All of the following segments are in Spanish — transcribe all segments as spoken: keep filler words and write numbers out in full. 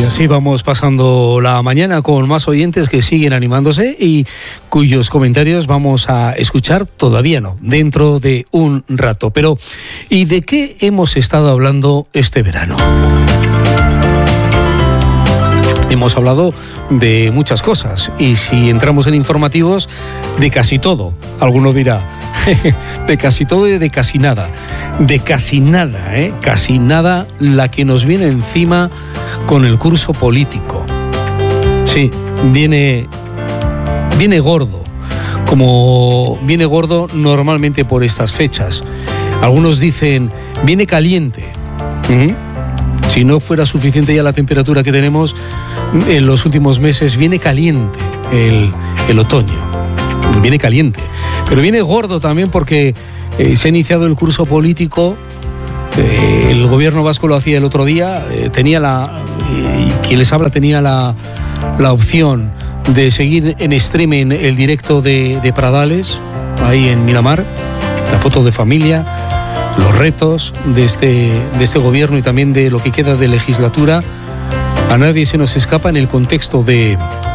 Y así vamos pasando la mañana con más oyentes que siguen animándose y cuyos comentarios vamos a escuchar, todavía no, dentro de un rato. Pero, ¿y de qué hemos estado hablando este verano? Hemos hablado de muchas cosas y si entramos en informativos, de casi todo. Alguno dirá, de casi todo y de casi nada. De casi nada, ¿eh? Casi nada la que nos viene encima con el curso político. Sí, viene, viene gordo, como viene gordo normalmente por estas fechas. Algunos dicen, viene caliente. ¿Mm? Si no fuera suficiente ya la temperatura que tenemos en los últimos meses, viene caliente el, el otoño. Viene caliente. Pero viene gordo también porque eh, se ha iniciado el curso político. Eh, el gobierno vasco lo hacía el otro día. Eh, tenía la... Eh, quien les habla tenía la, la opción de seguir en streaming el directo de, de Pradales, ahí en Miramar. La foto de familia, los retos de este, de este gobierno y también de lo que queda de legislatura. A nadie se nos escapa en el contexto de,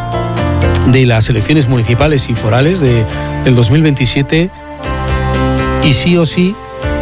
de las elecciones municipales y forales de, del dos mil veintisiete y sí o sí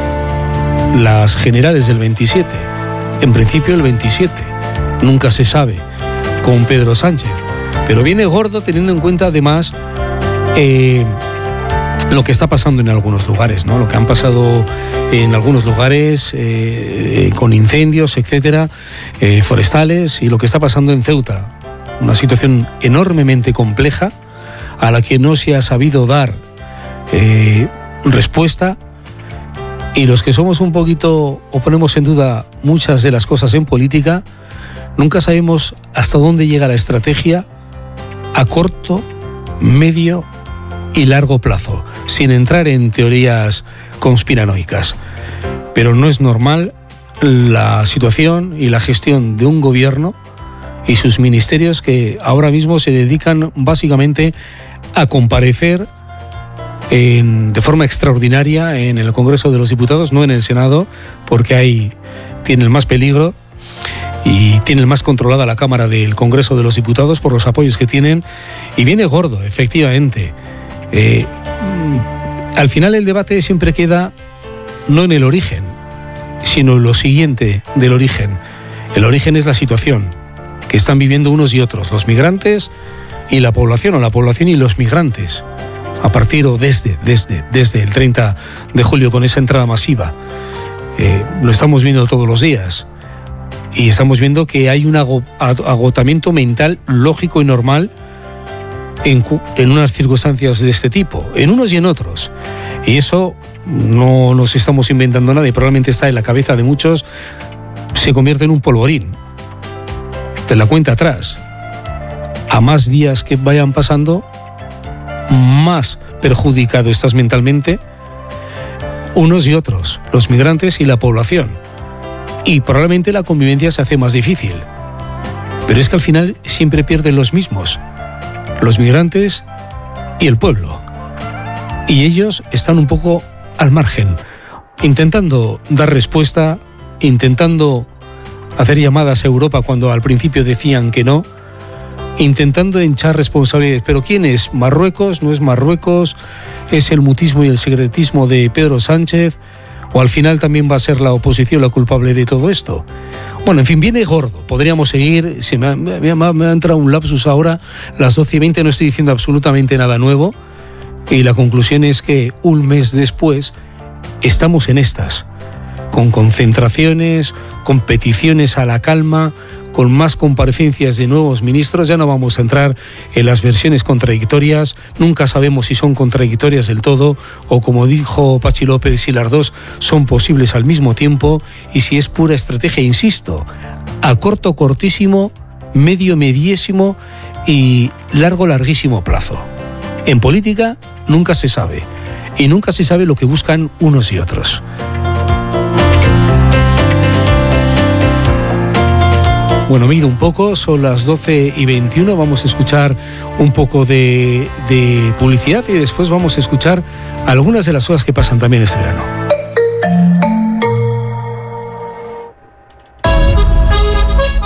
las generales del veintisiete. En principio el veintisiete, nunca se sabe, con Pedro Sánchez. Pero viene gordo teniendo en cuenta además eh, lo que está pasando en algunos lugares, ¿no? Lo que han pasado en algunos lugares eh, con incendios, etcétera, eh, forestales, y lo que está pasando en Ceuta. Una situación enormemente compleja a la que no se ha sabido dar eh, respuesta, y los que somos un poquito o ponemos en duda muchas de las cosas en política, nunca sabemos hasta dónde llega la estrategia a corto, medio y largo plazo, sin entrar en teorías conspiranoicas. Pero no es normal la situación y la gestión de un gobierno y sus ministerios que ahora mismo se dedican básicamente a comparecer en, de forma extraordinaria en el Congreso de los Diputados, no en el Senado, porque ahí tiene el más peligro y tiene el más controlada la Cámara del Congreso de los Diputados por los apoyos que tienen, y viene gordo, efectivamente. Eh, al final el debate siempre queda no en el origen, sino en lo siguiente del origen. El origen es la situación que están viviendo unos y otros, los migrantes y la población, o la población y los migrantes, a partir o desde, desde, desde el treinta de julio con esa entrada masiva. Eh, lo estamos viendo todos los días y estamos viendo que hay un agotamiento mental lógico y normal En, en unas circunstancias de este tipo, en unos y en otros. Y eso no nos estamos inventando nada y probablemente está en la cabeza de muchos, se convierte en un polvorín. Te la cuenta atrás. A más días que vayan pasando, más perjudicado estás mentalmente, unos y otros, los migrantes y la población. Y probablemente la convivencia se hace más difícil. Pero es que al final siempre pierden los mismos, los migrantes y el pueblo. Y ellos están un poco al margen, intentando dar respuesta, intentando hacer llamadas a Europa cuando al principio decían que no, intentando hinchar responsabilidades. ¿Pero quién es? ¿Marruecos? ¿No es Marruecos? ¿Es el mutismo y el secretismo de Pedro Sánchez? ¿O al final también va a ser la oposición la culpable de todo esto? Bueno, en fin, viene gordo. Podríamos seguir. Se me ha, me ha, me ha entrado un lapsus ahora, las doce y veinte, no estoy diciendo absolutamente nada nuevo. Y la conclusión es que un mes después estamos en estas, con concentraciones, con peticiones a la calma, con más comparecencias de nuevos ministros. Ya no vamos a entrar en las versiones contradictorias. Nunca sabemos si son contradictorias del todo o, como dijo Pachi López, si las dos son posibles al mismo tiempo y si es pura estrategia, insisto, a corto, cortísimo, medio, mediésimo y largo, larguísimo plazo. En política nunca se sabe y nunca se sabe lo que buscan unos y otros. Bueno, me he ido un poco, son las doce y veintiuno, vamos a escuchar un poco de, de publicidad y después vamos a escuchar algunas de las cosas que pasan también este verano.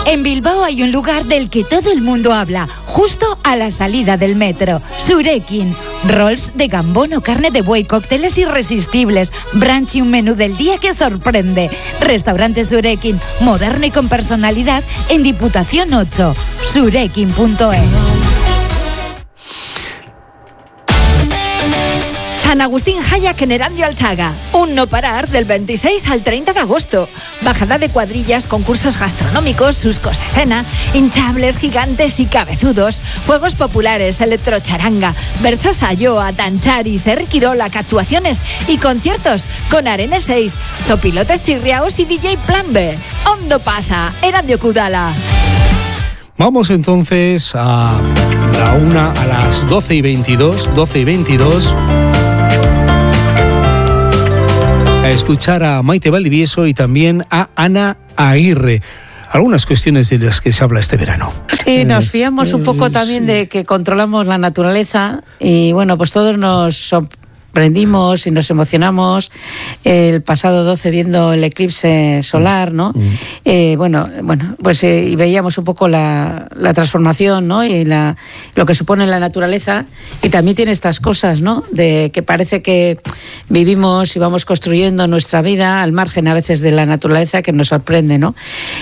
En Bilbao hay un lugar del que todo el mundo habla, justo a la salida del metro. Surekin. Rolls de gambón o carne de buey, cócteles irresistibles, brunch y un menú del día que sorprende. Restaurante Surekin, moderno y con personalidad, en Diputación ocho. surekin punto es. San Agustín Hayak en Erandio Alchaga. Un no parar del veintiséis al treinta de agosto. Bajada de cuadrillas, concursos gastronómicos, suscos escena, hinchables, gigantes y cabezudos, juegos populares, electrocharanga, versos ayoa, tanchari, serquirola, actuaciones y conciertos con Arene seis, zopilotes chirriaos y D J Plan B. Ondo pasa, Erandio Kudala. Vamos entonces a la una, a las doce y veintidós, doce y veintidós. A escuchar a Maite Valdivieso y también a Ana Aguirre. Algunas cuestiones de las que se habla este verano. Sí, nos fiamos un poco también de que controlamos la naturaleza y bueno, pues todos nos sorprendimos y nos emocionamos el pasado doce viendo el eclipse solar, ¿no? Mm. Eh, bueno, bueno, pues eh, y veíamos un poco la, la transformación, ¿no? Y la, lo que supone la naturaleza, y también tiene estas cosas, ¿no? De que parece que vivimos y vamos construyendo nuestra vida al margen a veces de la naturaleza, que nos sorprende, ¿no?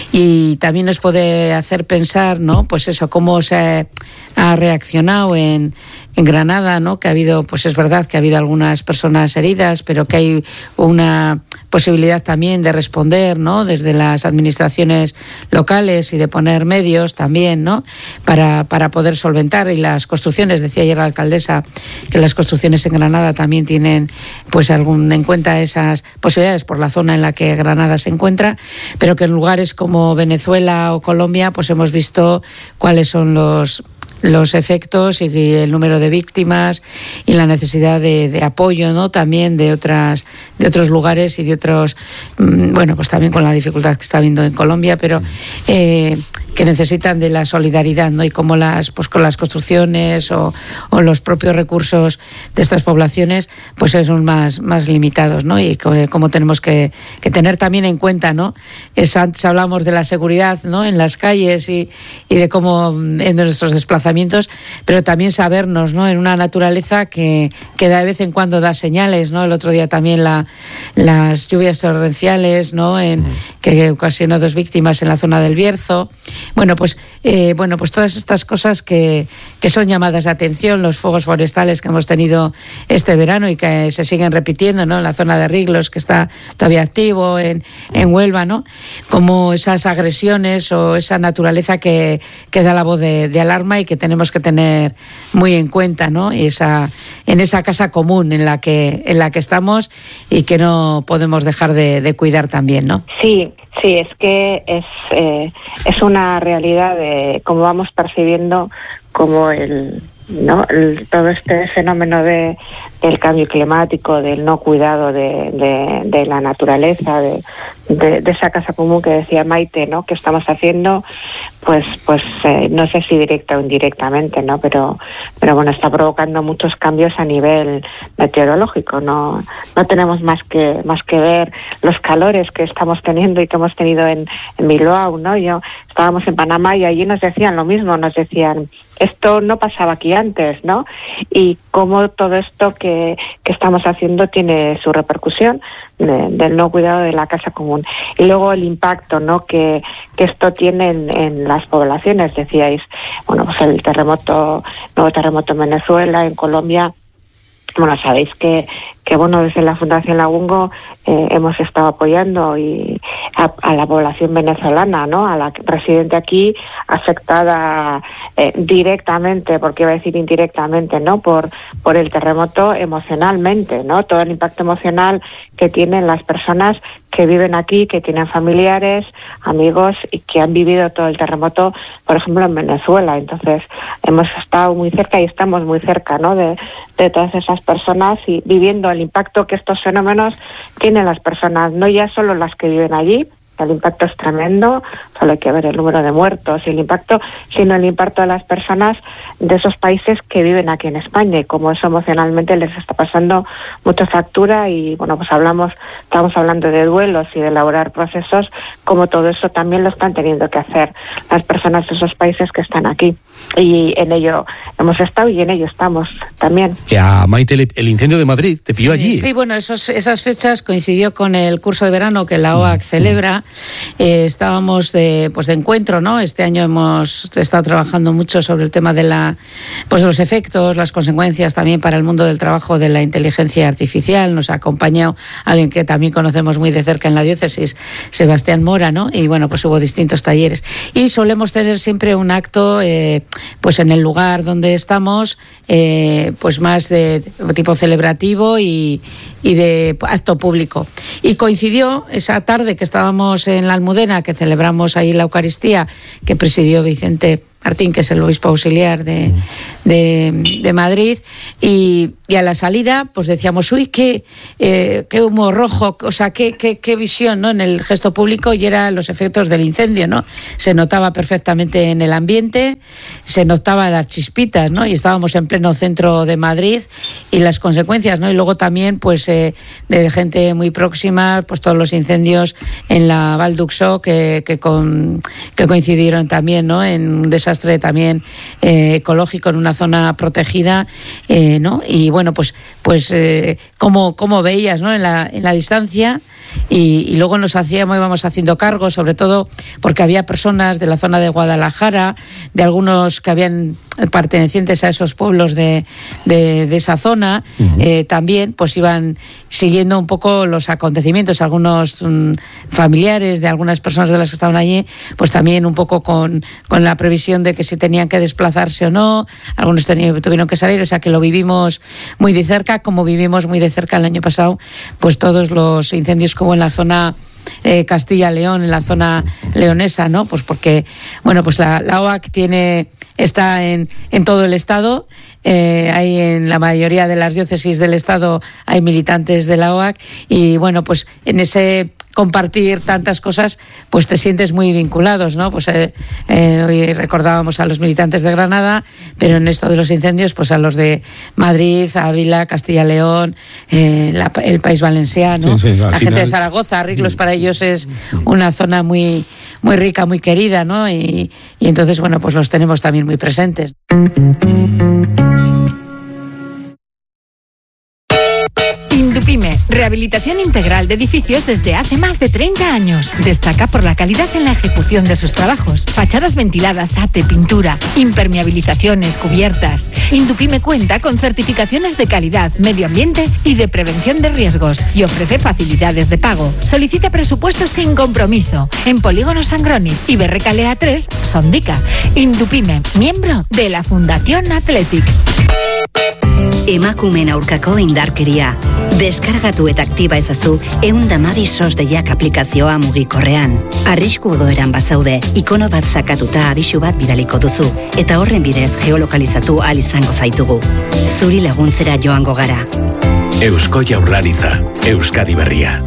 Y también nos puede hacer pensar, ¿no? Pues eso, cómo se ha reaccionado en, en Granada, ¿no? Que ha habido, pues es verdad que ha habido algunas personas heridas, pero que hay una posibilidad también de responder, ¿no? Desde las administraciones locales y de poner medios también, ¿no? Para, para poder solventar. Y las construcciones, decía ayer la alcaldesa, que las construcciones en Granada también tienen, pues, algún en cuenta esas posibilidades por la zona en la que Granada se encuentra, pero que en lugares como Venezuela o Colombia, pues hemos visto cuáles son los los efectos y el número de víctimas y la necesidad de, de apoyo, ¿no? También de otras de otros lugares y de otros, bueno, pues también con la dificultad que está habiendo en Colombia, pero eh, que necesitan de la solidaridad, ¿no? Y cómo las, pues con las construcciones o, o los propios recursos de estas poblaciones, pues son más, más limitados, ¿no? Y cómo tenemos que, que tener también en cuenta, ¿no? Es, antes hablamos de la seguridad, ¿no? En las calles y, y de cómo en nuestros desplazamientos, pero también sabernos, ¿no? En una naturaleza que, que de vez en cuando da señales, ¿no? El otro día también la, las lluvias torrenciales, ¿no? En, que ocasionó dos víctimas en la zona del Bierzo. Bueno, pues eh, bueno, pues todas estas cosas que, que son llamadas de atención, los fuegos forestales que hemos tenido este verano y que se siguen repitiendo, ¿no? En la zona de Riglos, que está todavía activo, en, en Huelva, ¿no? Como esas agresiones o esa naturaleza que, que da la voz de, de alarma y que tenemos que tener muy en cuenta, ¿no? Y esa, en esa casa común en la que, en la que estamos y que no podemos dejar de, de cuidar también, ¿no? Sí. Sí, es que es eh, es una realidad de cómo vamos percibiendo como el no el, todo este fenómeno de del cambio climático, del no cuidado de, de, de la naturaleza, de, de, de esa casa común que decía Maite, ¿no? Que estamos haciendo, pues pues eh, no sé si directa o indirectamente, ¿no? Pero pero bueno, está provocando muchos cambios a nivel meteorológico. No no tenemos más que más que ver los calores que estamos teniendo y que hemos tenido en, en Bilbao, ¿no? Yo estábamos en Panamá y allí nos decían lo mismo, nos decían esto no pasaba aquí antes, ¿no? Y cómo todo esto que, que estamos haciendo tiene su repercusión de, del no cuidado de la casa común. Y luego el impacto, ¿no? Que, que esto tiene en, en las poblaciones, decíais, bueno, pues el terremoto, nuevo terremoto en Venezuela, en Colombia. Bueno, sabéis que, que bueno, desde la Fundación Lagungo eh, hemos estado apoyando y a, a la población venezolana, ¿no? A la residente aquí, afectada eh, directamente, porque iba a decir indirectamente, ¿no? Por por el terremoto emocionalmente, ¿no? Todo el impacto emocional que tienen las personas que viven aquí, que tienen familiares, amigos y que han vivido todo el terremoto, por ejemplo, en Venezuela. Entonces, hemos estado muy cerca y estamos muy cerca, ¿no? De, de todas esas personas y viviendo el impacto que estos fenómenos tienen las personas, no ya solo las que viven allí. El impacto es tremendo, solo hay que ver el número de muertos y el impacto, sino el impacto de las personas de esos países que viven aquí en España, y cómo eso emocionalmente les está pasando mucha factura. Y bueno, pues hablamos, estamos hablando de duelos y de elaborar procesos, como todo eso también lo están teniendo que hacer las personas de esos países que están aquí. Y en ello hemos estado y en ello estamos también. A Maite, el incendio de Madrid te pilló sí, allí. Sí, bueno, esos, esas fechas coincidió con el curso de verano que la O A C celebra. Eh, estábamos de, pues de encuentro, ¿no? Este año hemos estado trabajando mucho sobre el tema de la, pues los efectos, las consecuencias también para el mundo del trabajo de la inteligencia artificial. Nos ha acompañado alguien que también conocemos muy de cerca en la diócesis, Sebastián Mora, ¿no? Y bueno, pues hubo distintos talleres. Y solemos tener siempre un acto, eh, pues en el lugar donde estamos, eh, pues más de tipo celebrativo y, y de acto público. Y coincidió esa tarde que estábamos en la Almudena, que celebramos ahí la Eucaristía, que presidió Vicente Martín, que es el obispo auxiliar de, de, de Madrid, y, y a la salida pues decíamos, uy, qué, eh, qué humo rojo, o sea, qué, qué, qué visión, ¿no?, en el gesto público, y eran los efectos del incendio, ¿no? Se notaba perfectamente en el ambiente, se notaban las chispitas, ¿no? Y estábamos en pleno centro de Madrid, y las consecuencias, ¿no? Y luego también, pues, eh, de gente muy próxima, pues todos los incendios en la Val d'Uxó que, que, con, que coincidieron también, ¿no?, en un desastre también eh, ecológico en una zona protegida, eh, ¿no? Y bueno, pues pues eh, como, como veías, ¿no?, en la, en la distancia, y, y luego nos hacíamos, íbamos haciendo cargo, sobre todo porque había personas de la zona de Guadalajara, de algunos que habían pertenecientes a esos pueblos de, de, de esa zona, uh-huh. eh, también pues iban siguiendo un poco los acontecimientos, algunos um, familiares de algunas personas de las que estaban allí, pues también un poco con, con la previsión de que si tenían que desplazarse o no, algunos tenían, tuvieron que salir, o sea que lo vivimos muy de cerca, como vivimos muy de cerca el año pasado, pues todos los incendios como en la zona eh, Castilla-León, en la zona leonesa, ¿no? Pues porque, bueno, pues la, la O A C tiene, está en, en todo el estado, eh, hay en la mayoría de las diócesis del estado hay militantes de la O A C, y bueno, pues en ese compartir tantas cosas, pues te sientes muy vinculados, ¿no? Pues eh, eh, hoy recordábamos a los militantes de Granada, pero en esto de los incendios, pues a los de Madrid, Ávila, Castilla-León, eh, la, el País Valenciano, sí, sí, la final... gente de Zaragoza, Riglos para ellos es una zona muy muy rica, muy querida, ¿no? Y, y entonces, bueno, pues los tenemos también muy presentes. Indupime, rehabilitación integral de edificios desde hace más de treinta años. Destaca por la calidad en la ejecución de sus trabajos. Fachadas ventiladas, ate, pintura, impermeabilizaciones, cubiertas. Indupime cuenta con certificaciones de calidad, medio ambiente y de prevención de riesgos, y ofrece facilidades de pago. Solicita presupuestos sin compromiso en Polígono Sangroni y Berrecalea tres, Sondica. Indupime, miembro de la Fundación Athletic. Emakumeen aurkako indarkeria. Deskargatu eta aktiba ezazu ehun eta hamabi sos deiak aplikazioa mugikorrean. Arrisku egoeran bazaude, ikono bat sakatuta abisu bat bidaliko duzu, eta horren bidez geolokalizatu ahal izango zaitugu. Zuri laguntzera joango gara. Eusko Jaurlaritza, Euskadi Berria.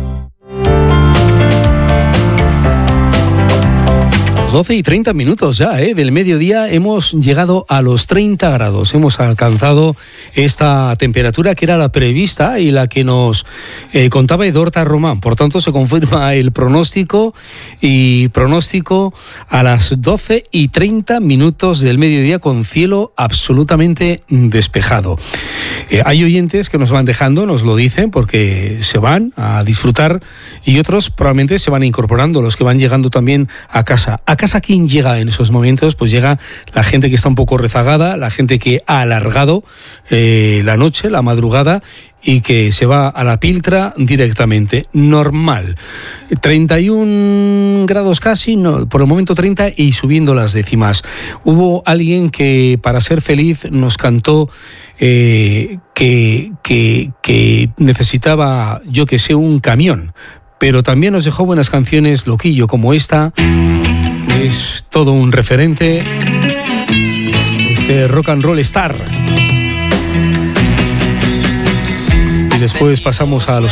doce y treinta minutos ya, ¿eh? Del mediodía hemos llegado a los treinta grados. Hemos alcanzado esta temperatura que era la prevista y la que nos eh, contaba Edorta Román. Por tanto, se confirma el pronóstico y pronóstico a las doce y treinta minutos del mediodía con cielo absolutamente despejado. Eh, hay oyentes que nos van dejando, nos lo dicen, porque se van a disfrutar, y otros probablemente se van incorporando, los que van llegando también a casa. ¿A casa quién llega en esos momentos? Pues llega la gente que está un poco rezagada, la gente que ha alargado eh, la noche, la madrugada, y que se va a la Piltra directamente. Normal. treinta y un grados casi, no, por el momento treinta, y subiendo las décimas. Hubo alguien que, para ser feliz, nos cantó eh, que, que, que necesitaba, yo que sé, un camión. Pero también nos dejó buenas canciones, Loquillo, como esta. Es todo un referente, este rock and roll star. Y después pasamos a los